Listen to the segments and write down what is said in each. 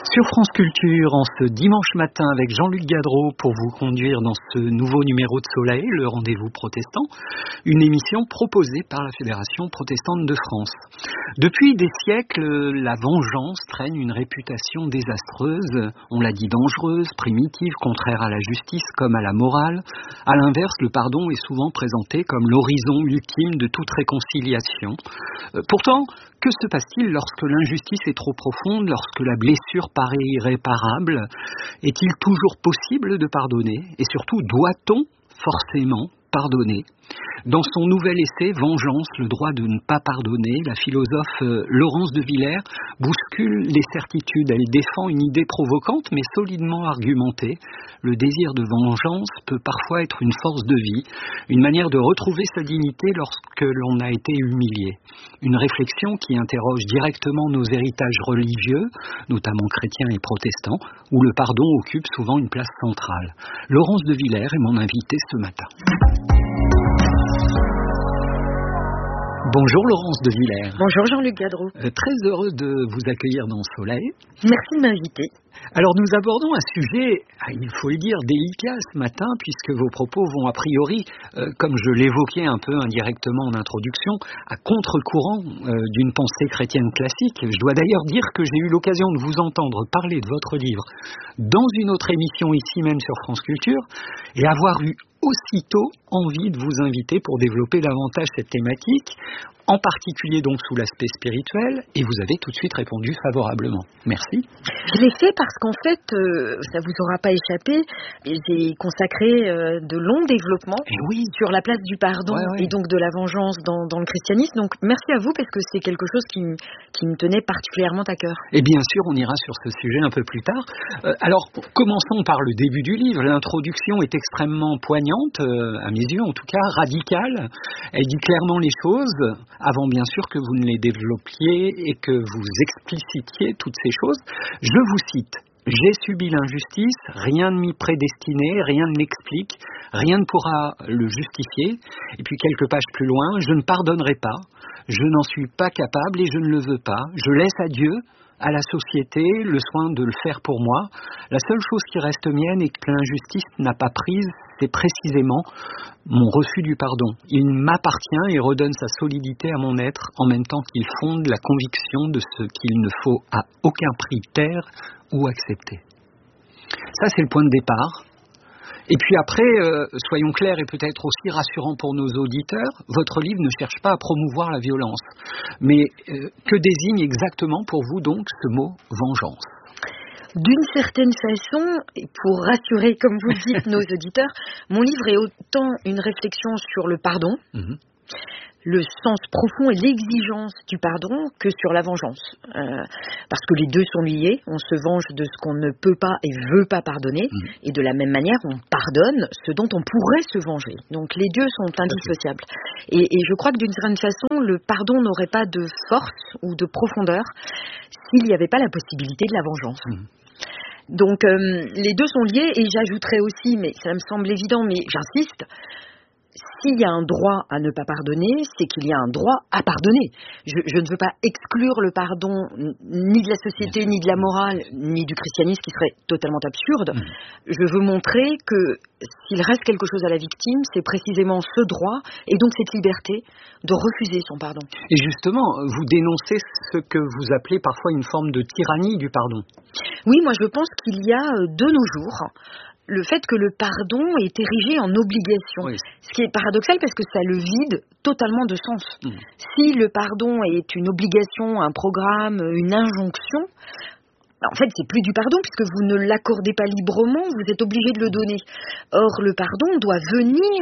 Sur France Culture, en ce dimanche matin avec Jean-Luc Gadreau pour vous conduire dans ce nouveau numéro de Soleil, le rendez-vous protestant, une émission proposée par la Fédération protestante de France. Depuis des siècles, la vengeance traîne une réputation désastreuse, on l'a dit dangereuse, primitive, contraire à la justice comme à la morale. À l'inverse, le pardon est souvent présenté comme l'horizon ultime de toute réconciliation. Pourtant, que se passe-t-il lorsque l'injustice est trop profonde, lorsque la blessure paraît irréparable? Est-il toujours possible de pardonner? Et surtout, doit-on forcément pardonner? Dans son nouvel essai « Vengeance, le droit de ne pas pardonner », la philosophe Laurence de Villers bouscule les certitudes. Elle défend une idée provocante mais solidement argumentée. Le désir de vengeance peut parfois être une force de vie, une manière de retrouver sa dignité lorsque l'on a été humilié. Une réflexion qui interroge directement nos héritages religieux, notamment chrétiens et protestants, où le pardon occupe souvent une place centrale. Laurence de Villers est mon invitée ce matin. Bonjour Laurence de Villers. Bonjour Jean-Luc Gadreau. Très heureux de vous accueillir dans Soleil. Merci de m'inviter. Alors nous abordons un sujet, il faut le dire, délicat ce matin, puisque vos propos vont a priori, comme je l'évoquais un peu indirectement en introduction, à contre-courant d'une pensée chrétienne classique. Je dois d'ailleurs dire que j'ai eu l'occasion de vous entendre parler de votre livre dans une autre émission ici même sur France Culture, et avoir eu aussitôt envie de vous inviter pour développer davantage cette thématique, en particulier donc sous l'aspect spirituel, et vous avez tout de suite répondu favorablement. Merci. Je l'ai fait parce qu'en fait, ça vous aura pas échappé, j'ai consacré de longs développements sur la place du pardon et donc de la vengeance dans le christianisme. Donc merci à vous parce que c'est quelque chose qui me tenait particulièrement à cœur. Et bien sûr, on ira sur ce sujet un peu plus tard. Alors, commençons par le début du livre. L'introduction est extrêmement poignante, à mes yeux en tout cas, radicale. Elle dit clairement les choses, avant bien sûr que vous ne les développiez et que vous explicitiez toutes ces choses. Je vous cite: « J'ai subi l'injustice, rien ne m'y prédestinait, rien ne l'explique, rien ne pourra le justifier. » Et puis quelques pages plus loin, « Je ne pardonnerai pas, je n'en suis pas capable et je ne le veux pas. Je laisse à Dieu, à la société, le soin de le faire pour moi. La seule chose qui reste mienne et que l'injustice n'a pas prise, c'est précisément mon refus du pardon. Il m'appartient et redonne sa solidité à mon être, en même temps qu'il fonde la conviction de ce qu'il ne faut à aucun prix taire ou accepter. » Ça, c'est le point de départ. Et puis après, soyons clairs et peut-être aussi rassurants pour nos auditeurs, votre livre ne cherche pas à promouvoir la violence. Mais que désigne exactement pour vous donc ce mot vengeance ? D'une certaine façon, et pour rassurer, comme vous le dites, nos auditeurs, mon livre est autant une réflexion sur le pardon, le sens profond et l'exigence du pardon que sur la vengeance. Parce que les deux sont liés, on se venge de ce qu'on ne peut pas et veut pas pardonner, et de la même manière, on pardonne ce dont on pourrait se venger. Donc les deux sont indissociables. Et je crois que d'une certaine façon, le pardon n'aurait pas de force ou de profondeur s'il n'y avait pas la possibilité de la vengeance. Donc les deux sont liés, et j'ajouterais aussi, mais ça me semble évident, mais j'insiste, s'il y a un droit à ne pas pardonner, c'est qu'il y a un droit à pardonner. Je ne veux pas exclure le pardon ni de la société, ni de la morale, ni du christianisme, qui serait totalement absurde. Je veux montrer que s'il reste quelque chose à la victime, c'est précisément ce droit, et donc cette liberté de refuser son pardon. Et justement, vous dénoncez ce que vous appelez parfois une forme de tyrannie du pardon. Oui, moi je pense qu'il y a de nos jours le fait que le pardon est érigé en obligation. Ce qui est paradoxal parce que ça le vide totalement de sens. Si le pardon est une obligation, un programme, une injonction, en fait, c'est plus du pardon puisque vous ne l'accordez pas librement, vous êtes obligé de le donner. Or, le pardon doit venir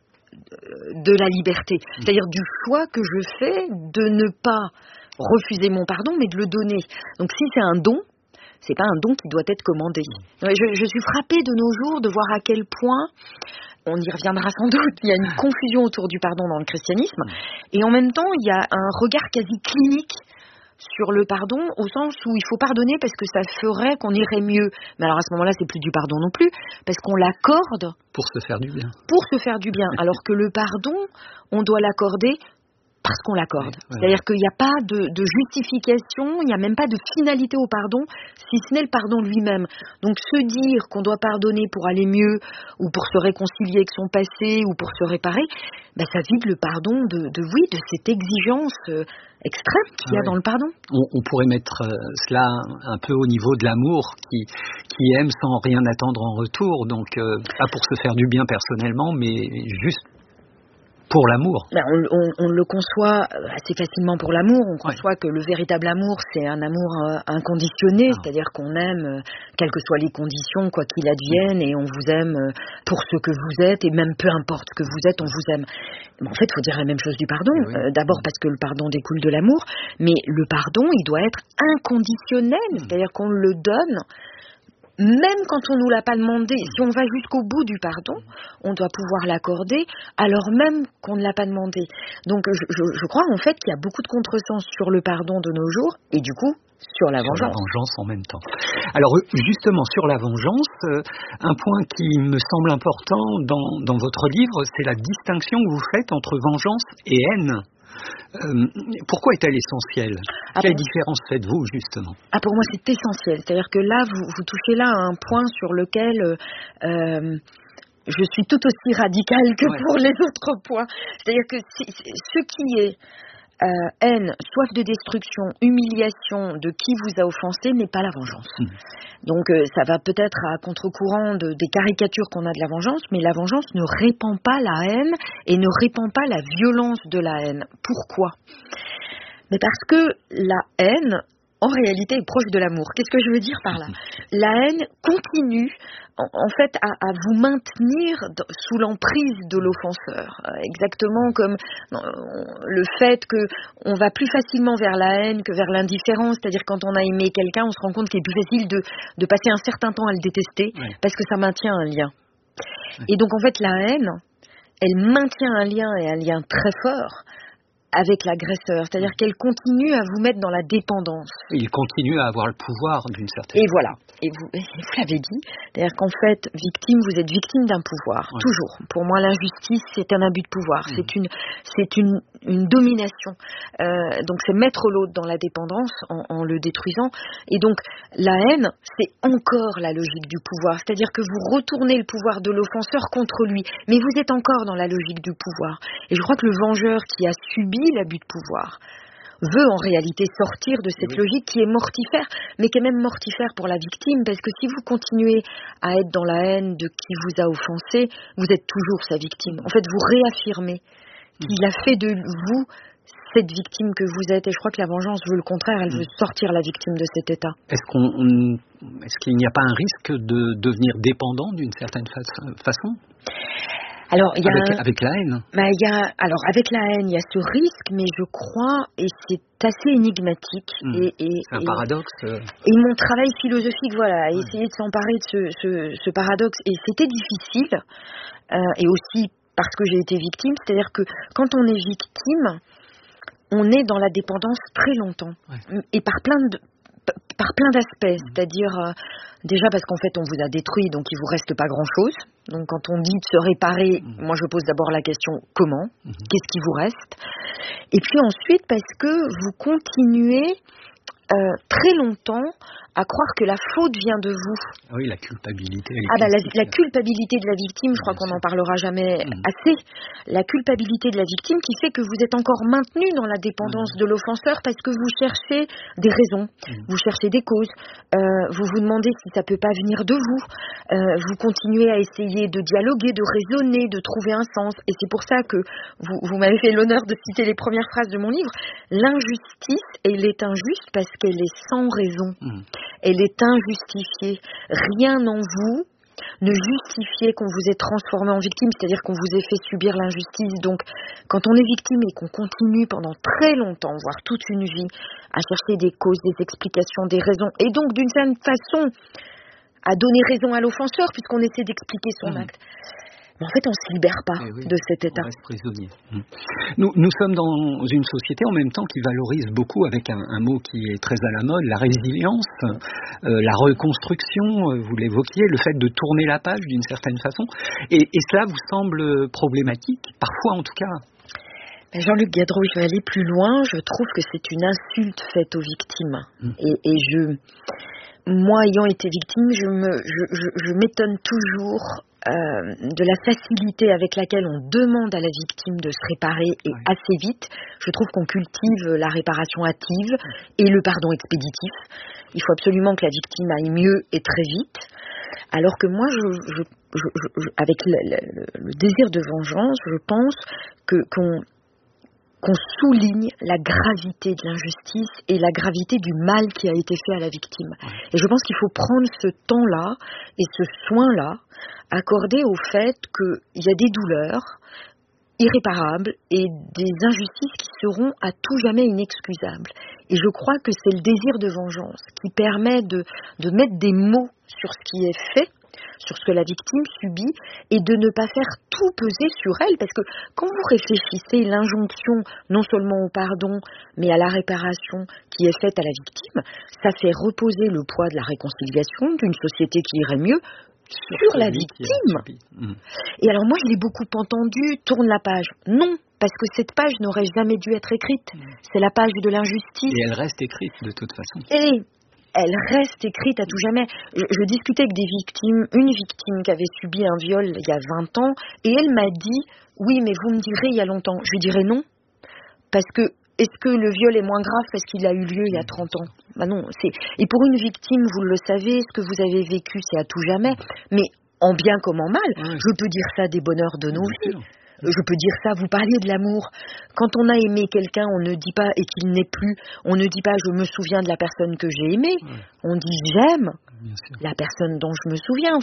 de la liberté, c'est-à-dire du choix que je fais de ne pas refuser mon pardon, mais de le donner. Donc, si c'est un don, c'est pas un don qui doit être commandé. Je suis frappée de nos jours de voir à quel point, on y reviendra sans doute, il y a une confusion autour du pardon dans le christianisme, et en même temps, il y a un regard quasi clinique sur le pardon, au sens où il faut pardonner parce que ça ferait qu'on irait mieux. Mais alors à ce moment-là, c'est plus du pardon non plus, parce qu'on l'accorde pour se faire du bien. Pour se faire du bien, alors que le pardon, on doit l'accorder parce qu'on l'accorde. C'est-à-dire qu'il n'y a pas de justification, il n'y a même pas de finalité au pardon, si ce n'est le pardon lui-même. Donc se dire qu'on doit pardonner pour aller mieux, ou pour se réconcilier avec son passé, ou pour se réparer, ça vide le pardon de cette exigence extrême qu'il y a dans le pardon. On pourrait mettre cela un peu au niveau de l'amour qui aime sans rien attendre en retour, donc pas pour se faire du bien personnellement, mais juste pour l'amour. On le conçoit assez facilement pour l'amour. On conçoit que le véritable amour, c'est un amour inconditionné, c'est-à-dire qu'on aime, quelles que soient les conditions, quoi qu'il advienne, et on vous aime pour ce que vous êtes, et même peu importe ce que vous êtes, on vous aime. Mais en fait, il faut dire la même chose du pardon. D'abord parce que le pardon découle de l'amour, mais le pardon, il doit être inconditionnel, c'est-à-dire qu'on le donne même quand on nous l'a pas demandé. Si on va jusqu'au bout du pardon, on doit pouvoir l'accorder alors même qu'on ne l'a pas demandé. Donc je crois en fait qu'il y a beaucoup de contresens sur le pardon de nos jours et du coup sur la vengeance. Sur la vengeance en même temps. Alors justement sur la vengeance, un point qui me semble important dans votre livre, c'est la distinction que vous faites entre vengeance et haine. Pourquoi est-elle essentielle? Quelle différence faites-vous justement? Pour moi c'est essentiel, c'est-à-dire que là vous touchez là à un point sur lequel je suis tout aussi radicale que pour les autres points. C'est-à-dire que ce qui est haine, soif de destruction, humiliation de qui vous a offensé n'est pas la vengeance. Donc ça va peut-être à contre-courant des caricatures qu'on a de la vengeance, mais la vengeance ne répand pas la haine et ne répand pas la violence de la haine. Pourquoi ? Mais parce que la haine, en réalité, est proche de l'amour. Qu'est-ce que je veux dire par là ? La haine continue en fait à vous maintenir sous l'emprise de l'offenseur, exactement comme le fait qu'on va plus facilement vers la haine que vers l'indifférence, c'est-à-dire quand on a aimé quelqu'un, on se rend compte qu'il est plus facile de passer un certain temps à le détester parce que ça maintient un lien. Et donc en fait la haine, elle maintient un lien et un lien très fort avec l'agresseur, c'est-à-dire qu'elle continue à vous mettre dans la dépendance. Il continue à avoir le pouvoir d'une certaine façon. Et voilà, et vous l'avez dit, c'est-à-dire qu'en fait, victime, vous êtes victime d'un pouvoir, toujours. Pour moi, l'injustice, c'est un abus de pouvoir, c'est une domination. Donc c'est mettre l'autre dans la dépendance en le détruisant. Et donc la haine, c'est encore la logique du pouvoir, c'est-à-dire que vous retournez le pouvoir de l'offenseur contre lui, mais vous êtes encore dans la logique du pouvoir. Et je crois que le vengeur qui a subi l'abus de pouvoir veut en réalité sortir de cette logique qui est mortifère, mais qui est même mortifère pour la victime, parce que si vous continuez à être dans la haine de qui vous a offensé, vous êtes toujours sa victime. En fait, vous réaffirmez qu'il a fait de vous cette victime que vous êtes, et je crois que la vengeance veut le contraire, elle veut sortir la victime de cet état. Est-ce qu'il n'y a pas un risque de devenir dépendant d'une certaine façon ? Alors, avec la haine. Avec la haine, il y a ce risque, mais je crois, et c'est assez énigmatique. C'est un paradoxe. Et mon travail philosophique, a essayé de s'emparer de ce paradoxe, et c'était difficile, et aussi parce que j'ai été victime, c'est-à-dire que quand on est victime, on est dans la dépendance très longtemps, et par plein d'aspects, c'est-à-dire déjà parce qu'en fait on vous a détruit, donc il vous reste pas grand-chose. Donc quand on dit de se réparer, moi je pose d'abord la question comment, qu'est-ce qui vous reste, et puis ensuite parce que vous continuez très longtemps à croire que la faute vient de vous. Oui, la culpabilité. La culpabilité de la victime, je crois qu'on n'en parlera jamais assez. La culpabilité de la victime qui fait que vous êtes encore maintenu dans la dépendance de l'offenseur parce que vous cherchez des raisons, vous cherchez des causes, vous vous demandez si ça peut pas venir de vous, vous continuez à essayer de dialoguer, de raisonner, de trouver un sens. Et c'est pour ça que vous m'avez fait l'honneur de citer les premières phrases de mon livre. L'injustice, elle est injuste parce qu'elle est sans raison. Elle est injustifiée. Rien en vous ne justifiait qu'on vous ait transformé en victime, c'est-à-dire qu'on vous ait fait subir l'injustice. Donc, quand on est victime et qu'on continue pendant très longtemps, voire toute une vie, à chercher des causes, des explications, des raisons, et donc d'une certaine façon à donner raison à l'offenseur, puisqu'on essaie d'expliquer son acte, mais en fait, on ne se libère pas de cet état. On reste prisonnier. Nous sommes dans une société en même temps qui valorise beaucoup, avec un mot qui est très à la mode, la résilience, la reconstruction, vous l'évoquiez, le fait de tourner la page d'une certaine façon. Et cela vous semble problématique, parfois en tout cas ? Jean-Luc Gadreau, je vais aller plus loin. Je trouve que c'est une insulte faite aux victimes. Moi, ayant été victime, je m'étonne toujours de la facilité avec laquelle on demande à la victime de se réparer et assez vite. Je trouve qu'on cultive la réparation hâtive et le pardon expéditif. Il faut absolument que la victime aille mieux et très vite. Alors que moi, avec le désir de vengeance, je pense qu'on souligne la gravité de l'injustice et la gravité du mal qui a été fait à la victime. Et je pense qu'il faut prendre ce temps-là et ce soin-là accordé au fait qu'il y a des douleurs irréparables et des injustices qui seront à tout jamais inexcusables. Et je crois que c'est le désir de vengeance qui permet de mettre des mots sur ce qui est fait, sur ce que la victime subit, et de ne pas faire tout peser sur elle, parce que quand vous réfléchissez l'injonction non seulement au pardon, mais à la réparation qui est faite à la victime, ça fait reposer le poids de la réconciliation d'une société qui irait mieux sur la victime. Et alors moi je l'ai beaucoup entendu, tourne la page. Non, parce que cette page n'aurait jamais dû être écrite. C'est la page de l'injustice. Et elle reste écrite de toute façon. Et elle reste écrite à tout jamais. Je discutais avec une victime qui avait subi un viol il y a 20 ans, et elle m'a dit, oui, mais vous me direz il y a longtemps. Je lui dirais non, parce que est-ce que le viol est moins grave parce qu'il a eu lieu il y a 30 ans ? Ben non. Et pour une victime, vous le savez, ce que vous avez vécu, c'est à tout jamais, mais en bien comme en mal. Je peux dire ça des bonheurs de nos vies. Je peux dire ça, vous parliez de l'amour. Quand on a aimé quelqu'un, on ne dit pas et qu'il n'est plus, on ne dit pas je me souviens de la personne que j'ai aimée. On dit j'aime la personne dont je me souviens.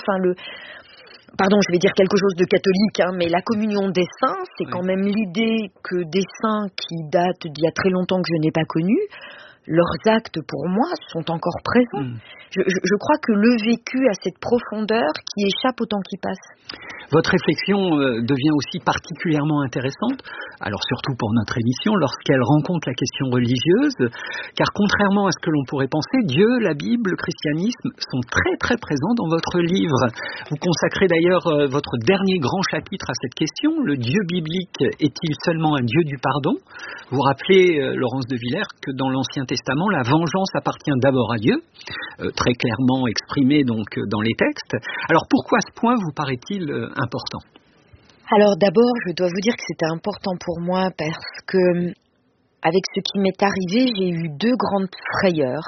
Pardon, je vais dire quelque chose de catholique, mais la communion des saints, c'est quand même l'idée que des saints qui datent d'il y a très longtemps que je n'ai pas connus, leurs actes pour moi sont encore présents. Je crois que le vécu a cette profondeur qui échappe au temps qui passe. Votre réflexion devient aussi particulièrement intéressante, alors surtout pour notre émission, lorsqu'elle rencontre la question religieuse, car contrairement à ce que l'on pourrait penser, Dieu, la Bible, le christianisme sont très très présents dans votre livre. Vous consacrez d'ailleurs votre dernier grand chapitre à cette question, le Dieu biblique est-il seulement un Dieu du pardon ? Vous rappelez, Laurence de Villers, que dans l'Ancien Testament, la vengeance appartient d'abord à Dieu, très clairement exprimé donc dans les textes. Alors pourquoi ce point vous paraît-il important ? Alors d'abord, je dois vous dire que c'était important pour moi parce que, avec ce qui m'est arrivé, j'ai eu 2 grandes frayeurs.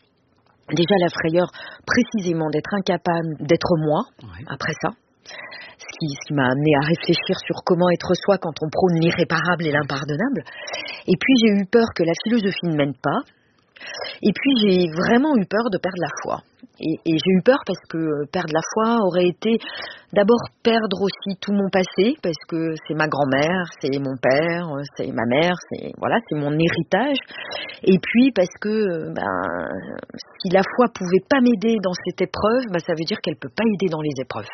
Déjà la frayeur précisément d'être incapable d'être moi, après ça. Ce qui m'a amené à réfléchir sur comment être soi quand on prône l'irréparable et l'impardonnable. Et puis j'ai eu peur que la philosophie ne mène pas. Et puis j'ai vraiment eu peur de perdre la foi. Et j'ai eu peur parce que perdre la foi aurait été d'abord perdre aussi tout mon passé, parce que c'est ma grand-mère, c'est mon père, c'est ma mère, c'est mon héritage. Et puis parce que si la foi pouvait pas m'aider dans cette épreuve, ça veut dire qu'elle peut pas aider dans les épreuves.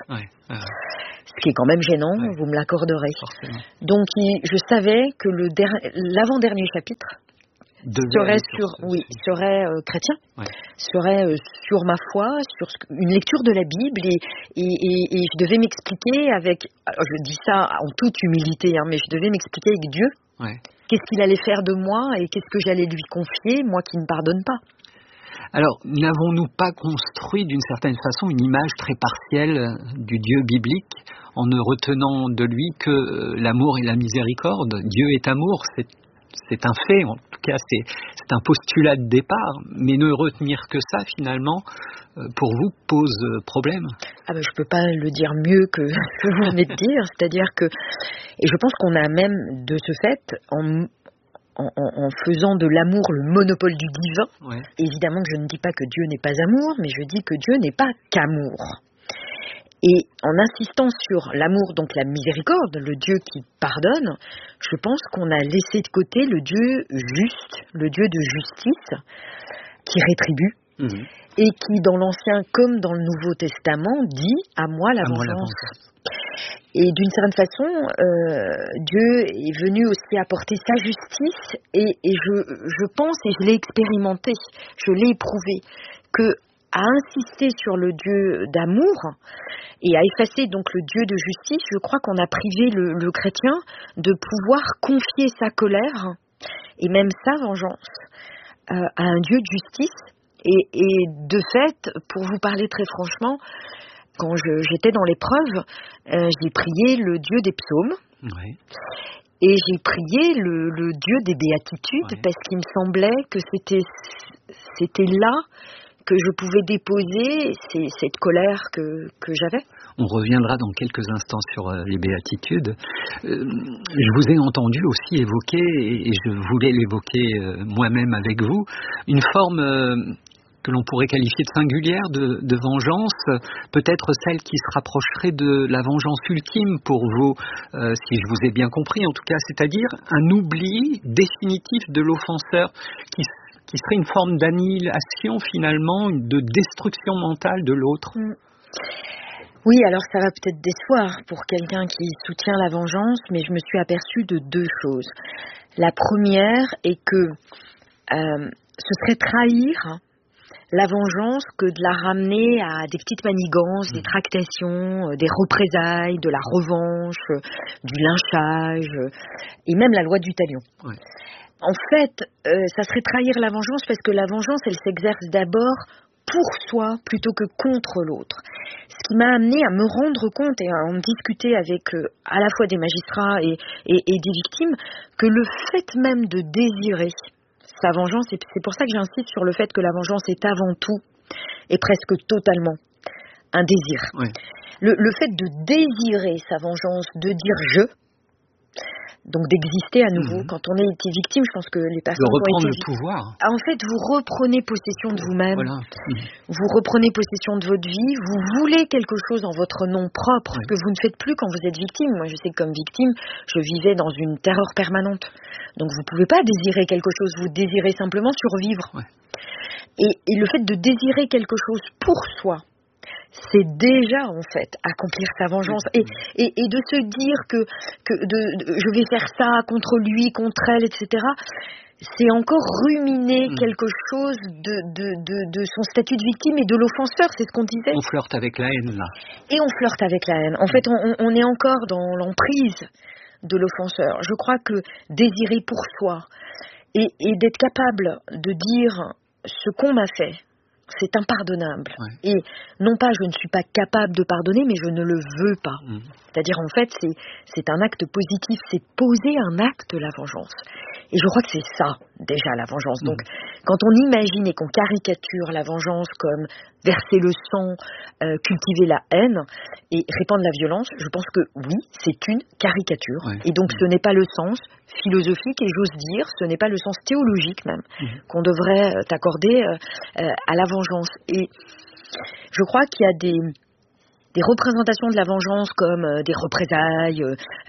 Ce qui est quand même gênant, vous me l'accorderez. Forcément. Donc je savais que l'avant-dernier chapitre serait chrétien, serait sur ma foi, sur une lecture de la Bible, et je devais m'expliquer je dis ça en toute humilité, mais je devais m'expliquer avec Dieu, qu'est-ce qu'il allait faire de moi et qu'est-ce que j'allais lui confier, moi qui ne pardonne pas. Alors, n'avons-nous pas construit d'une certaine façon une image très partielle du Dieu biblique en ne retenant de lui que l'amour et la miséricorde ? Dieu est amour, c'est un fait, en tout cas c'est un postulat de départ, mais ne retenir que ça finalement, pour vous, pose problème. Je peux pas le dire mieux que ce que vous venez de dire, c'est-à-dire que, et je pense qu'on a même de ce fait, en faisant de l'amour le monopole du divin, évidemment que je ne dis pas que Dieu n'est pas amour, mais je dis que Dieu n'est pas qu'amour. Et en insistant sur l'amour, donc la miséricorde, le Dieu qui pardonne, je pense qu'on a laissé de côté le Dieu juste, le Dieu de justice, qui rétribue, et qui, dans l'Ancien comme dans le Nouveau Testament, dit « à moi la vengeance ». Et d'une certaine façon, Dieu est venu aussi apporter sa justice, et je pense, et je l'ai expérimenté, je l'ai éprouvé, que à insister sur le Dieu d'amour et à effacer donc le Dieu de justice, je crois qu'on a privé le chrétien de pouvoir confier sa colère et même sa vengeance à un Dieu de justice. Et de fait, pour vous parler très franchement, quand j'étais dans l'épreuve, j'ai prié le Dieu des psaumes. Oui. Et j'ai prié le Dieu des béatitudes, parce qu'il me semblait que c'était là que je pouvais déposer cette colère que j'avais. On reviendra dans quelques instants sur les béatitudes. Je vous ai entendu aussi évoquer, et je voulais l'évoquer moi-même avec vous, une forme que l'on pourrait qualifier de singulière de vengeance, peut-être celle qui se rapprocherait de la vengeance ultime pour vous, si je vous ai bien compris en tout cas, c'est-à-dire un oubli définitif de l'offenseur qui serait une forme d'annihilation finalement, de destruction mentale de l'autre. Oui, alors ça va peut-être décevoir pour quelqu'un qui soutient la vengeance, mais je me suis aperçue de deux choses. La première est que ce serait trahir la vengeance que de la ramener à des petites manigances, des tractations, des représailles, de la revanche, du lynchage, et même la loi du talion. Ouais. En fait, ça serait trahir la vengeance parce que la vengeance, elle s'exerce d'abord pour soi plutôt que contre l'autre. Ce qui m'a amené à me rendre compte et à en discuter avec à la fois des magistrats et des victimes, que le fait même de désirer sa vengeance, et c'est pour ça que j'insiste sur le fait que la vengeance est avant tout et presque totalement un désir. Oui. Le fait de désirer sa vengeance, de dire je, donc d'exister à nouveau. Quand on a été victime, je pense que les personnes de reprendre qui ont été le pouvoir. En fait, vous reprenez possession de vous-même, voilà. Vous reprenez possession de votre vie, vous voulez quelque chose en votre nom propre, que vous ne faites plus quand vous êtes victime. Moi, je sais que comme victime, je vivais dans une terreur permanente. Donc, vous ne pouvez pas désirer quelque chose, vous désirez simplement survivre. Ouais. Et le fait de désirer quelque chose pour soi, c'est déjà en fait accomplir sa vengeance et de se dire que je vais faire ça contre lui, contre elle, etc. C'est encore ruminer quelque chose de son statut de victime et de l'offenseur, c'est ce qu'on disait. On flirte avec la haine là. Et on flirte avec la haine. En fait, on est encore dans l'emprise de l'offenseur. Je crois que désirer pour soi et d'être capable de dire ce qu'on m'a fait, c'est impardonnable. Ouais. Et non pas je ne suis pas capable de pardonner, mais je ne le veux pas. C'est-à-dire en fait, c'est un acte positif, c'est poser un acte, la vengeance. Et je crois que c'est ça, déjà, la vengeance. Donc, quand on imagine et qu'on caricature la vengeance comme verser le sang, cultiver la haine et répandre la violence, je pense que oui, c'est une caricature. Ouais. Et donc, ce n'est pas le sens philosophique et j'ose dire, ce n'est pas le sens théologique même qu'on devrait accorder à la vengeance. Et je crois qu'il y a des représentations de la vengeance comme des représailles,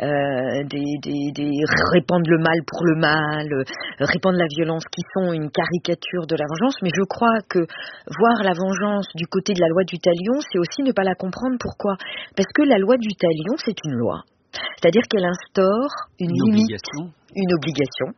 des répandre le mal pour le mal, répandre la violence qui sont une caricature de la vengeance. Mais je crois que voir la vengeance du côté de la loi du talion, c'est aussi ne pas la comprendre. Pourquoi ? Parce que la loi du talion, c'est une loi. C'est-à-dire qu'elle instaure une limite, une obligation,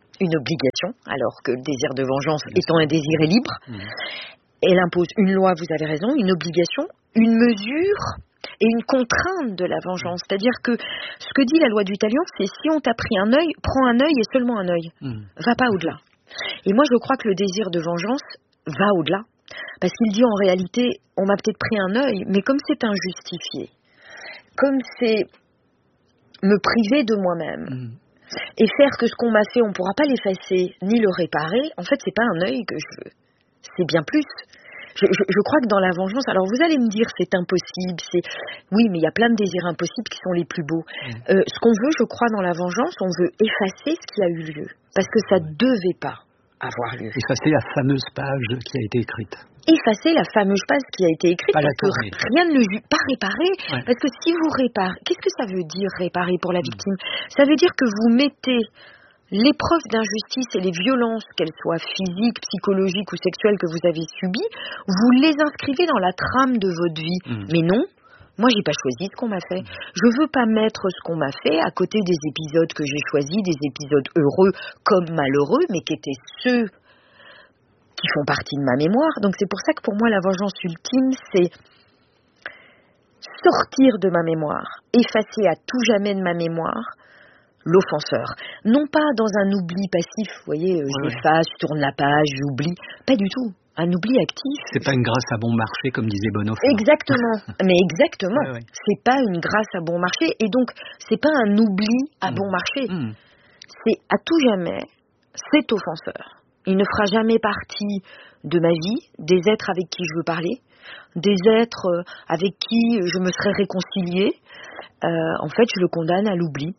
alors que le désir de vengeance étant un désir libre. Elle impose une loi, vous avez raison, une obligation, une mesure et une contrainte de la vengeance. C'est-à-dire que ce que dit la loi du talion, c'est si on t'a pris un œil, prends un œil et seulement un œil. Va pas au-delà. Et moi, je crois que le désir de vengeance va au-delà. Parce qu'il dit en réalité, on m'a peut-être pris un œil, mais comme c'est injustifié, comme c'est me priver de moi-même, et faire que ce qu'on m'a fait, on ne pourra pas l'effacer ni le réparer, en fait, c'est pas un œil que je veux. C'est bien plus. Je crois que dans la vengeance, alors vous allez me dire c'est impossible, oui, mais il y a plein de désirs impossibles qui sont les plus beaux. Ce qu'on veut, je crois, dans la vengeance, on veut effacer ce qui a eu lieu, parce que ça devait pas avoir lieu. Effacer la fameuse page qui a été écrite. Effacer la fameuse page qui a été écrite, parce que rien ne le pas réparer, parce que si vous réparez, qu'est-ce que ça veut dire réparer pour la victime ? Ça veut dire que vous mettez l'épreuve d'injustice et les violences, qu'elles soient physiques, psychologiques ou sexuelles que vous avez subies, vous les inscrivez dans la trame de votre vie. Mais non, moi j'ai pas choisi ce qu'on m'a fait. Je veux pas mettre ce qu'on m'a fait à côté des épisodes que j'ai choisis, des épisodes heureux comme malheureux, mais qui étaient ceux qui qui font partie de ma mémoire. Donc c'est pour ça que pour moi la vengeance ultime, c'est sortir de ma mémoire, effacer à tout jamais de ma mémoire l'offenseur. Non pas dans un oubli passif, vous voyez, j'efface, je tourne la page, j'oublie. Pas du tout. Un oubli actif. C'est pas une grâce à bon marché, comme disait Bonhoeffer. Exactement. Mais exactement. C'est pas une grâce à bon marché. Et donc, c'est pas un oubli à bon marché. C'est à tout jamais cet offenseur. Il ne fera jamais partie de ma vie, des êtres avec qui je veux parler, des êtres avec qui je me serais réconciliée. En fait, je le condamne à l'oubli.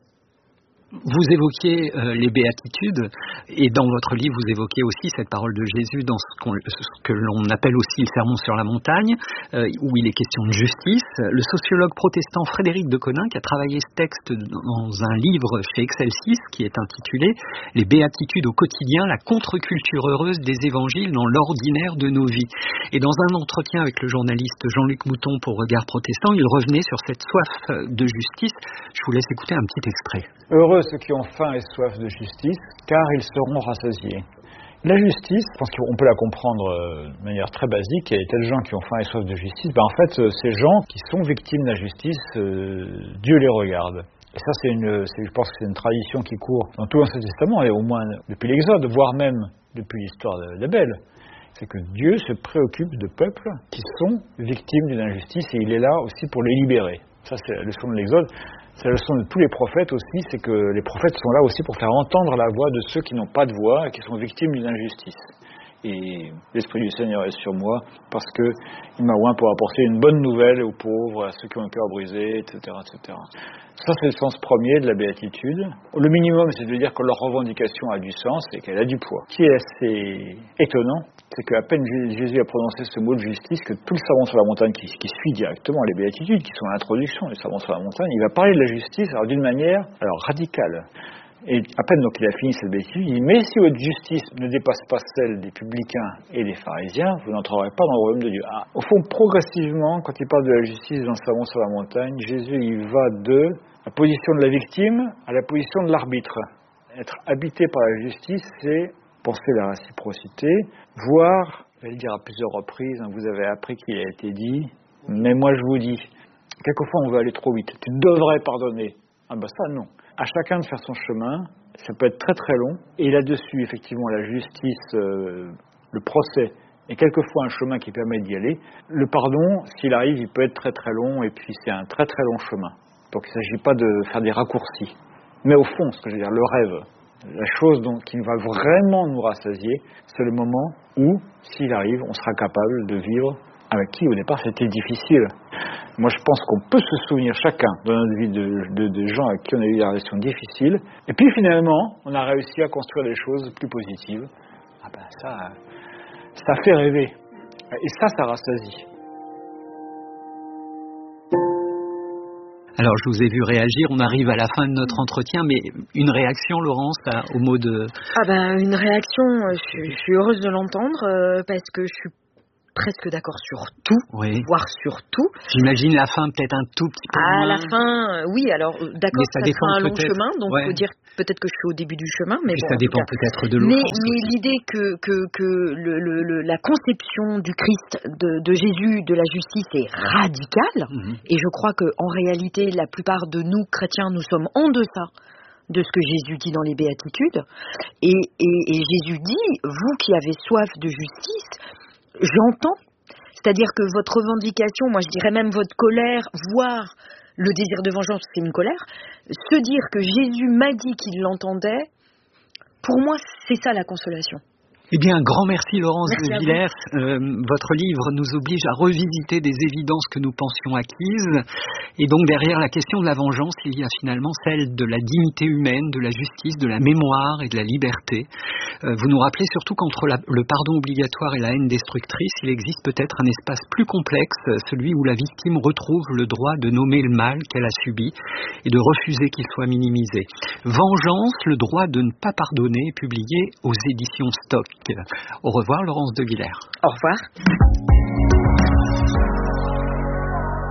Vous évoquiez les béatitudes, et dans votre livre, vous évoquez aussi cette parole de Jésus dans ce que l'on appelle aussi le sermon sur la montagne, où il est question de justice. Le sociologue protestant Frédéric de Coninck a travaillé ce texte dans un livre chez Excelsis qui est intitulé « Les béatitudes au quotidien, la contre-culture heureuse des évangiles dans l'ordinaire de nos vies ». Et dans un entretien avec le journaliste Jean-Luc Mouton pour Regard Protestant, il revenait sur cette soif de justice. Je vous laisse écouter un petit extrait. Heureux ceux qui ont faim et soif de justice, car ils seront rassasiés. La justice, je pense qu'on peut la comprendre de manière très basique. Il y a des tas de gens qui ont faim et soif de justice. En fait, ces gens qui sont victimes de la justice, Dieu les regarde. Et ça, je pense que c'est une tradition qui court dans tout l'Ancien Testament, et au moins depuis l'Exode, voire même depuis l'histoire d'Abel. C'est que Dieu se préoccupe de peuples qui sont victimes d'une injustice, et il est là aussi pour les libérer. Ça, c'est la leçon de l'Exode. C'est la leçon de tous les prophètes aussi, c'est que les prophètes sont là aussi pour faire entendre la voix de ceux qui n'ont pas de voix et qui sont victimes d'une injustice. Et l'Esprit du Seigneur est sur moi parce qu'il m'a oint pour apporter une bonne nouvelle aux pauvres, à ceux qui ont le cœur brisé, etc., etc. Ça, c'est le sens premier de la béatitude. Le minimum, c'est de dire que leur revendication a du sens et qu'elle a du poids. Ce qui est assez étonnant, c'est qu'à peine Jésus a prononcé ce mot de justice, que tout le sermon sur la montagne qui suit directement les béatitudes, qui sont l'introduction du sermon sur la montagne, il va parler de la justice d'une manière radicale. Et à peine donc il a fini cette béatitude, il dit « Mais si votre justice ne dépasse pas celle des publicains et des pharisiens, vous n'entrerez pas dans le royaume de Dieu. » Au fond, progressivement, quand il parle de la justice dans le sermon sur la montagne, Jésus il va de la position de la victime à la position de l'arbitre. Être habité par la justice, c'est penser la réciprocité, voir, je vais le dire à plusieurs reprises, vous avez appris qu'il a été dit, mais moi je vous dis, quelquefois on veut aller trop vite, tu devrais pardonner. Ça non. À chacun de faire son chemin, ça peut être très très long, et là-dessus, effectivement, la justice, le procès, est quelquefois un chemin qui permet d'y aller. Le pardon, s'il arrive, il peut être très très long, et puis c'est un très très long chemin. Donc il ne s'agit pas de faire des raccourcis. Mais au fond, ce que je veux dire, le rêve, la chose qui va vraiment nous rassasier, c'est le moment où, s'il arrive, on sera capable de vivre avec qui, au départ, c'était difficile. Moi, je pense qu'on peut se souvenir chacun dans notre vie de gens avec qui on a eu des relations difficiles. Et puis, finalement, on a réussi à construire des choses plus positives. Ça fait rêver. Et ça rassasie. Alors, je vous ai vu réagir, on arrive à la fin de notre entretien, mais une réaction, Laurence, au mot de... Une réaction, je suis heureuse de l'entendre, parce que je suis presque d'accord sur tout, voire sur tout. J'imagine la fin peut-être un tout petit peu moins. À la fin, oui, alors d'accord, ça sera un long chemin, donc il faut dire peut-être que je suis au début du chemin, mais ça dépend peut-être de l'offense. Mais l'idée que la conception du Christ, de Jésus, de la justice est radicale, et je crois qu'en réalité, la plupart de nous, chrétiens, nous sommes en deçà de ce que Jésus dit dans les béatitudes, et Jésus dit, vous qui avez soif de justice, j'entends, c'est-à-dire que votre revendication, moi je dirais même votre colère, voire le désir de vengeance, c'est une colère, se dire que Jésus m'a dit qu'il l'entendait, pour moi c'est ça la consolation. Eh bien, un grand merci Laurence de Villers. Votre livre nous oblige à revisiter des évidences que nous pensions acquises. Et donc derrière la question de la vengeance, il y a finalement celle de la dignité humaine, de la justice, de la mémoire et de la liberté. Vous nous rappelez surtout qu'entre le pardon obligatoire et la haine destructrice, il existe peut-être un espace plus complexe, celui où la victime retrouve le droit de nommer le mal qu'elle a subi et de refuser qu'il soit minimisé. Vengeance, le droit de ne pas pardonner, publié aux éditions Stock. Au revoir Laurence de Villers. Au revoir.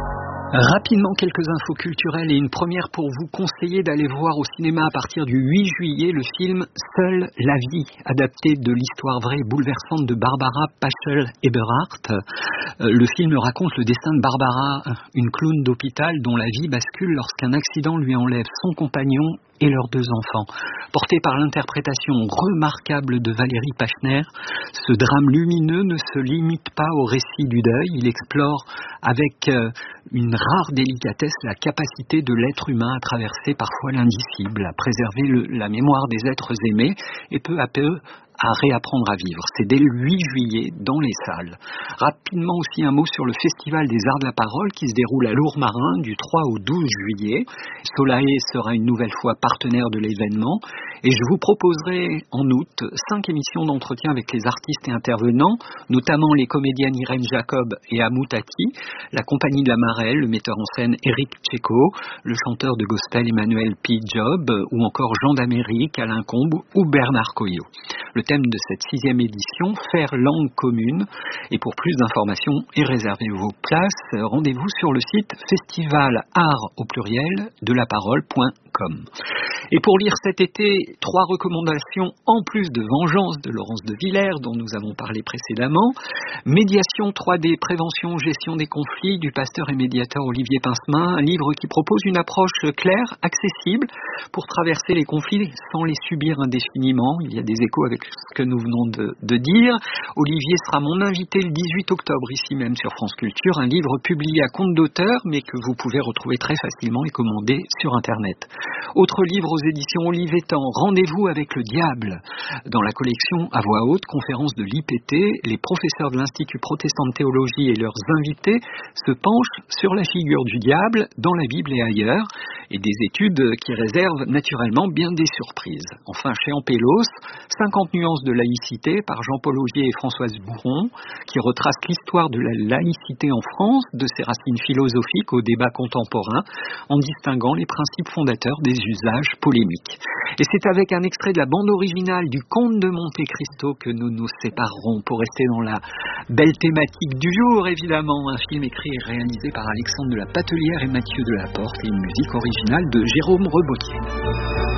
Rapidement, quelques infos culturelles et une première pour vous conseiller d'aller voir au cinéma à partir du 8 juillet le film Seule la vie, adapté de l'histoire vraie et bouleversante de Barbara Paschel-Eberhardt. Le film raconte le destin de Barbara, une clown d'hôpital dont la vie bascule lorsqu'un accident lui enlève son compagnon et leurs 2 enfants. Porté par l'interprétation remarquable de Valérie Pachner, ce drame lumineux ne se limite pas au récit du deuil, il explore avec une rare délicatesse la capacité de l'être humain à traverser parfois l'indicible, à préserver la mémoire des êtres aimés et peu à peu à réapprendre à vivre. C'est dès le 8 juillet dans les salles. Rapidement aussi un mot sur le Festival des Arts de la Parole qui se déroule à Lourmarin du 3 au 12 juillet. Solae sera une nouvelle fois partenaire de l'événement et je vous proposerai en août 5 émissions d'entretien avec les artistes et intervenants, notamment les comédiennes Irène Jacob et Amou Tati, la compagnie de la Marelle, le metteur en scène Eric Tchéco, le chanteur de gospel Emmanuel P. Job ou encore Jean d'Amérique, Alain Combe ou Bernard Coyot. Le thème de cette 6e édition, faire langue commune. Et pour plus d'informations et réserver vos places, rendez-vous sur le site festivalart au pluriel de laparole.com. Et pour lire cet été, 3 recommandations en plus de Vengeance de Laurence de Villers, dont nous avons parlé précédemment, Médiation 3D, prévention, gestion des conflits, du pasteur et médiateur Olivier Pincemin, un livre qui propose une approche claire, accessible, pour traverser les conflits sans les subir indéfiniment. Il y a des échos avec ce que nous venons de dire. Olivier sera mon invité le 18 octobre, ici même sur France Culture, un livre publié à compte d'auteur, mais que vous pouvez retrouver très facilement et commander sur Internet. Autre livre aux éditions Olivetan, Rendez-vous avec le diable. Dans la collection À voix haute, conférence de l'IPT, les professeurs de l'Institut protestant de théologie et leurs invités se penchent sur la figure du diable dans la Bible et ailleurs, et des études qui réservent naturellement bien des surprises. Enfin, chez Ampélos, 50 nuances de laïcité par Jean-Paul Augier et Françoise Bourron, qui retrace l'histoire de la laïcité en France, de ses racines philosophiques au débat contemporain, en distinguant les principes fondateurs des usages polémiques. Et c'est avec un extrait de la bande originale du Comte de Monte Cristo que nous nous séparerons pour rester dans la belle thématique du jour, évidemment. Un film écrit et réalisé par Alexandre de la Patelière et Mathieu Delaporte et une musique originale de Jérôme Rebottier.